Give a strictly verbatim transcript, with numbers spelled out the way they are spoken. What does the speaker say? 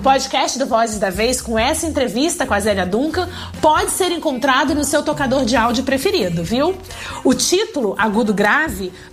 podcast do Vozes da Vez, com essa entrevista com a Zélia Duncan, pode ser encontrado no seu tocador de áudio preferido, viu? O título, Agudo Grave,